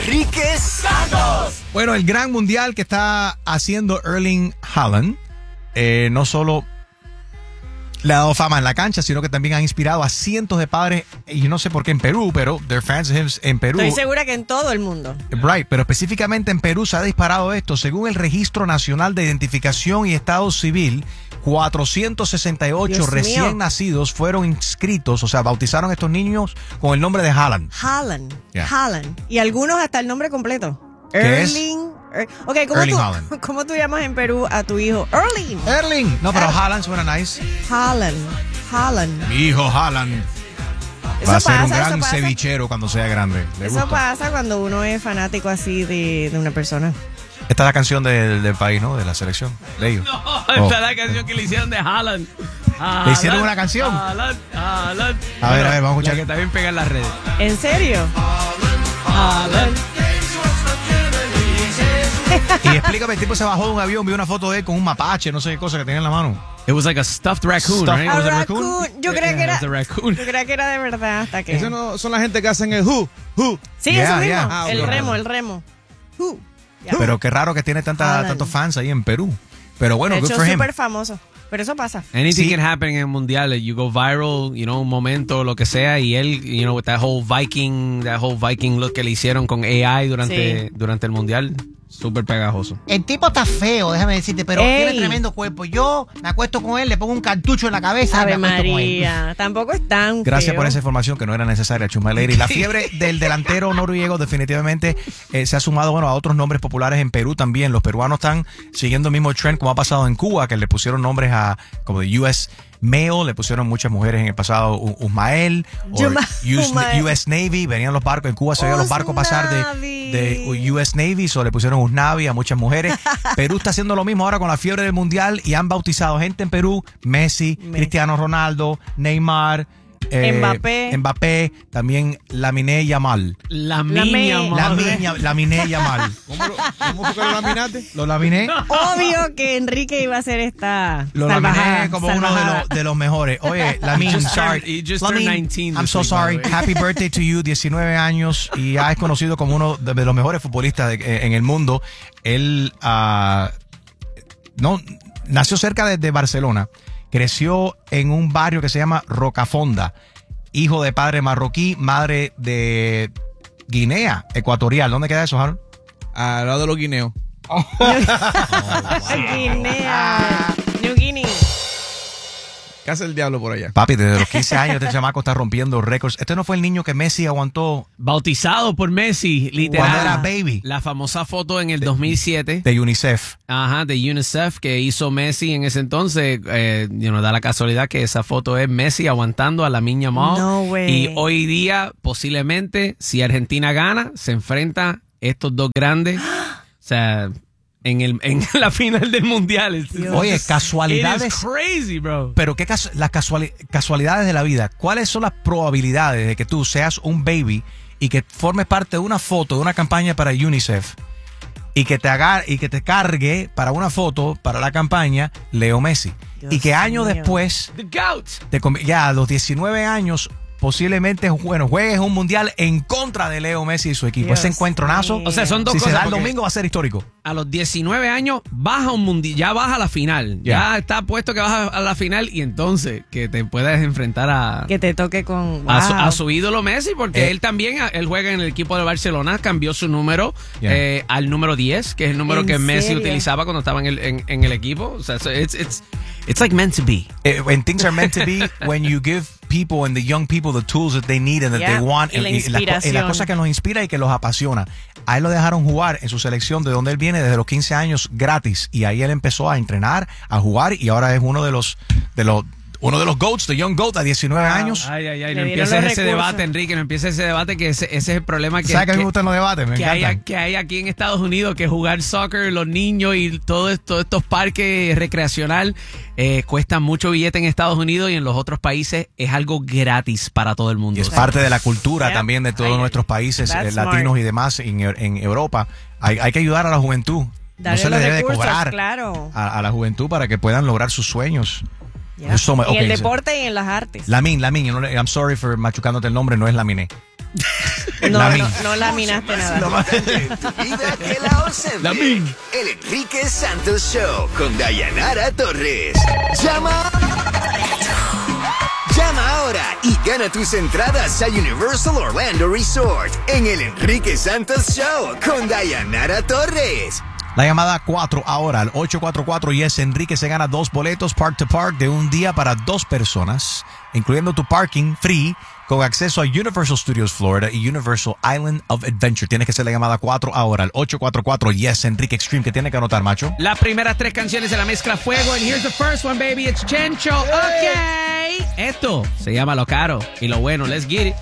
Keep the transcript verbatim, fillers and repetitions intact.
Enrique Santos. Bueno, el gran mundial que está haciendo Erling Haaland, eh, no solo le ha dado fama en la cancha, sino que también ha inspirado a cientos de padres, y no sé por qué en Perú, pero they're fans of him en Perú. Estoy segura que en todo el mundo. Right, pero específicamente en Perú se ha disparado esto. Según el Registro Nacional de Identificación y Estado Civil, cuatrocientos sesenta y ocho Dios recién mío. nacidos fueron inscritos, o sea, bautizaron a estos niños con el nombre de Haaland. Haaland. Yeah. Haaland. Y algunos hasta el nombre completo. ¿Qué es? Erling. Er, ok, ¿cómo, Erling tú, Haaland. ¿cómo tú llamas en Perú a tu hijo? Erling. Erling. No, pero Haaland suena nice. Haaland. Haaland. Mi hijo Haaland Eso va a ser pasa, un gran eso pasa. cevichero cuando sea grande. ¿Le Eso gusta? pasa cuando uno es fanático así de, de una persona. Esta es la canción del, del país, ¿no? De la selección. De ellos. No, Oh. esta es la canción que le hicieron de Haaland. ¿Le hicieron una canción? Haaland, Haaland. A ver, a ver, vamos a escuchar. La que también pega en las redes. ¿En serio? Haaland. Y explícame, el tipo se bajó de un avión, vio una foto de él con un mapache, no sé qué cosa que tenía en la mano. It was like a stuffed raccoon, Stuffed- right? A Was it a raccoon. Yo creía que Yeah, era. it was a raccoon. Yo creía que era de verdad hasta que. Eso no son la gente que hacen el who, who. Sí, Yeah, eso mismo. yeah. Ah, el ok. remo, el remo. Uh, ya. Pero qué raro que tiene tanta, Haaland. tantos fans ahí en Perú. Pero bueno, de good hecho, for him. súper famoso. Pero eso pasa. Anything Sí. can happen en el mundial. You go viral, you know, un momento, lo que sea, y él, you know, with that whole Viking, that whole Viking look que le hicieron con A I durante, Sí. durante el mundial, súper pegajoso. El tipo está feo, déjame decirte, pero Ey. tiene tremendo cuerpo. Yo me acuesto con él, le pongo un cartucho en la cabeza Ave y me acuesto con él. María. Tampoco es tan Gracias feo. por esa información que no era necesaria, Chumaleri. La fiebre del delantero noruego definitivamente eh, se ha sumado, bueno, a otros nombres populares en Perú también. Los peruanos están siguiendo el mismo trend como ha pasado en Cuba, que le pusieron nombres a como de U S Mail, le pusieron muchas mujeres en el pasado, U- Usmael, o Yuma- U S, Usmael. U S Navy, venían los barcos, en Cuba se veían los barcos pasar de, Usnavi. de U S Navy, o le pusieron Usnavi a muchas mujeres. Perú está haciendo lo mismo ahora con la fiebre del mundial y han bautizado gente en Perú, Messi, Messi. Cristiano Ronaldo, Neymar, eh, Mbappé. Mbappé, también Lamine Yamal. La La miña, me- La madre. miña, Lamine Yamal. ¿Cómo, lo, ¿Cómo fue que lo laminaste? Lo laminé. Obvio que Enrique iba a hacer esta Lo salvajada. laminé como uno de salvajada. los, de los mejores. Oye, Lamine, just sorry. turned- he just turned Lamine, nineteen I'm this so week, by sorry. the way. Happy birthday to you, diecinueve años. Y ya es conocido como uno de, de los mejores futbolistas de- eh, en el mundo. Él ah, no, nació cerca de, de Barcelona. Creció en un barrio que se llama Rocafonda. Hijo de padre marroquí, madre de Guinea Ecuatorial. ¿Dónde queda eso, Harold? Al lado de los guineos. Guinea. New Guinea. ¿Qué hace el diablo por allá? Papi, desde los quince años este chamaco está rompiendo récords. Este no fue el niño que Messi aguantó Bautizado por Messi, literal. cuando era baby La famosa foto en el dos mil siete. de UNICEF. Ajá, de UNICEF que hizo Messi en ese entonces. Eh, you know, da la casualidad que esa foto es Messi aguantando a la miña Mall. No way. Y hoy día, posiblemente, si Argentina gana, se enfrenta estos dos grandes. O sea, en, el, en la final del mundial. It's- Dios. Oye, It casualidades. is crazy, bro. Pero qué casu- las casuali- casualidades de la vida. ¿Cuáles son las probabilidades de que tú seas un baby y que formes parte de una foto de una campaña para UNICEF y que te haga y que te cargue para una foto para la campaña Leo Messi Dios y que años mío. después The GOAT. te conv- ya a los diecinueve años posiblemente bueno juegues un mundial en contra de Leo Messi y su equipo? Dios Ese encuentronazo, mío. O sea, son dos si se cosas. da el porque domingo va a ser histórico. A los diecinueve años baja un mundial, ya baja a la final. Ya. Ya está puesto que vas a la final y entonces que te puedas enfrentar a, Que te toque con. a, su, Wow. a su ídolo Messi, porque Eh. él también, él juega en el equipo de Barcelona, cambió su número Yeah. eh, al número diez, que es el número ¿En que Messi serio? utilizaba cuando estaba en el, en, en el equipo. O sea, so it's, it's, it's like meant to be. Eh, when things are meant to be, when you give people and the young people the tools that they need and that Yeah, they want, y la y, las co- y las inspiración. cosas que nos inspira y que los apasiona. A él lo dejaron jugar en su selección de donde él viene desde los quince años gratis y ahí él empezó a entrenar, a jugar y ahora es uno de los de los uno de los GOATs, de Young GOAT a diecinueve Wow. años. Ay, ay, ay, Le no dieron empieces los ese recursos. debate, Enrique, no empieces ese debate, que ese, ese es el problema que, ¿Sabes que a mí me que- gustan los debates? Me que hay, encantan. que hay aquí en Estados Unidos, que jugar soccer, los niños y todo esto- todos estos parques recreacional eh, cuestan mucho billete en Estados Unidos y en los otros países es algo gratis para todo el Y mundo. es parte de la cultura Yeah. también de todos Ay, nuestros países that's eh, latinos smart. y demás en, en Europa. Hay, hay que ayudar a la juventud. Darle no se le los debe de recursos, cobrar claro. a, a la juventud para que puedan lograr sus sueños. Ya. There's so much- En el okay, so- deporte y en las artes. Lamin, Lamin, yo no le- I'm sorry for machucándote el nombre, no es Laminé. No, La no, min. no laminaste nada. Tu vida que la Olsen. La min. El Enrique Santos Show con Dayanara Torres. Llama. Llama ahora y gana tus entradas a Universal Orlando Resort en el Enrique Santos Show con Dayanara Torres. La llamada cuatro ahora al ocho cuatro cuatro Yes Enrique se gana dos boletos Park to Park de un día para dos personas, incluyendo tu parking free con acceso a Universal Studios Florida y Universal Island of Adventure. Tienes que hacer la llamada cuatro ahora al ocho cuatro cuatro Yes Enrique Extreme. ¿Qué tiene que anotar, macho? Las primeras tres canciones de la mezcla fuego. And here's the first one, baby. It's Chencho. Ok. Esto se llama Lo Caro y Lo Bueno. Let's get it.